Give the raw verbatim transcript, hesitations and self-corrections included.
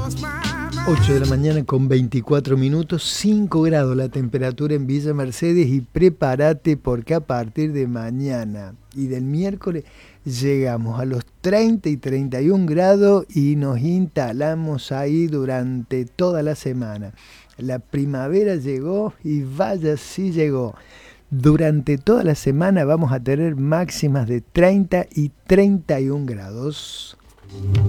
ocho de la mañana con veinticuatro minutos, cinco grados la temperatura en Villa Mercedes y prepárate porque a partir de mañana y del miércoles llegamos a los treinta y treinta y un grados y nos instalamos ahí durante toda la semana. La primavera llegó y vaya si llegó. Durante toda la semana vamos a tener máximas de treinta y treinta y un grados.